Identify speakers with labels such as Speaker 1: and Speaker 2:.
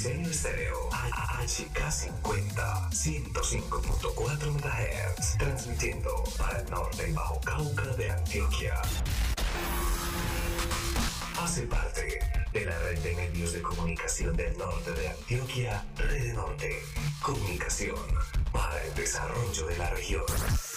Speaker 1: Diseño Estéreo, HK50, 105.4 MHz, transmitiendo para el norte y Bajo Cauca de Antioquia. Hace parte de la red de medios de comunicación del norte de Antioquia, Red Norte, comunicación para el desarrollo de la región.